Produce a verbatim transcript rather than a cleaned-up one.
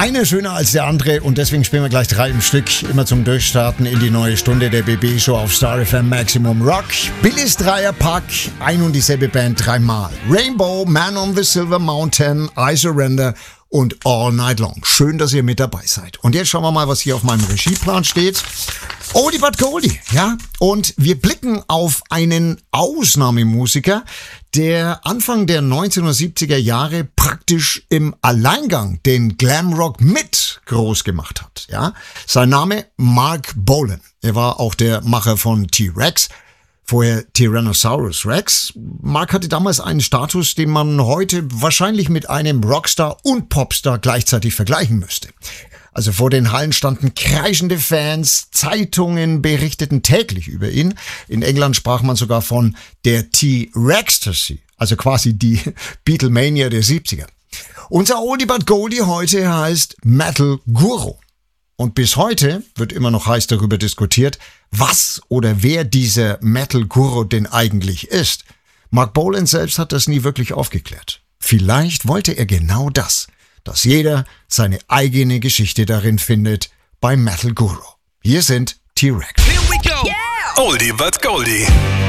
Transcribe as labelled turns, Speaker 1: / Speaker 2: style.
Speaker 1: Eine schöner als der andere und deswegen spielen wir gleich drei im Stück, immer zum Durchstarten in die neue Stunde der B B-Show auf Star F M Maximum Rock. Billys Dreierpack, ein und dieselbe Band dreimal. Rainbow, Man on the Silver Mountain, I Surrender und All Night Long. Schön, dass ihr mit dabei seid. Und jetzt schauen wir mal, was hier auf meinem Regieplan steht. Oldie but Goldie, ja. Und wir blicken auf einen Ausnahmemusiker, der Anfang der neunzehnhundertsiebziger Jahre praktisch im Alleingang den Glamrock mit groß gemacht hat, ja. Sein Name Marc Bolan. Er war auch der Macher von T-Rex. Vorher Tyrannosaurus Rex. Mark hatte damals einen Status, den man heute wahrscheinlich mit einem Rockstar und Popstar gleichzeitig vergleichen müsste. Also vor den Hallen standen kreischende Fans, Zeitungen berichteten täglich über ihn. In England sprach man sogar von der T-Rextasy, also quasi die Beatlemania der siebziger. Unser Oldie but Goldie heute heißt Metal Guru. Und bis heute wird immer noch heiß darüber diskutiert, was oder wer dieser Metal Guru denn eigentlich ist. Marc Bolan selbst hat das nie wirklich aufgeklärt. Vielleicht wollte er genau das, dass jeder seine eigene Geschichte darin findet bei Metal Guru. Hier sind T-Rex.
Speaker 2: Here we go. Yeah. Oldie but Goldie.